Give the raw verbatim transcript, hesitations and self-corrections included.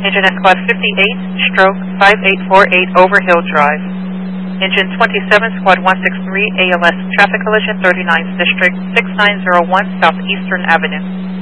Engine at Squad fifty-eight, stroke five eight four eight over Hill Drive. Engine twenty-seven, Squad one sixty-three, A L S, traffic collision, thirty-ninth District, six nine zero one Southeastern Avenue.